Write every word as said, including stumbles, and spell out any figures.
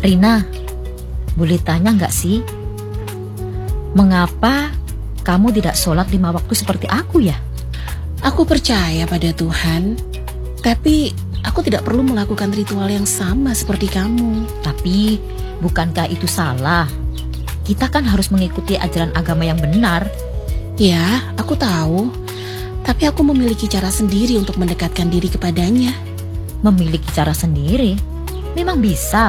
Rina, boleh tanya nggak sih, mengapa kamu tidak sholat lima waktu seperti aku ya? Aku percaya pada Tuhan, tapi aku tidak perlu melakukan ritual yang sama seperti kamu. Tapi bukankah itu salah? Kita kan harus mengikuti ajaran agama yang benar. Ya, aku tahu. Tapi aku memiliki cara sendiri untuk mendekatkan diri kepadanya. Memiliki cara sendiri? Memang bisa.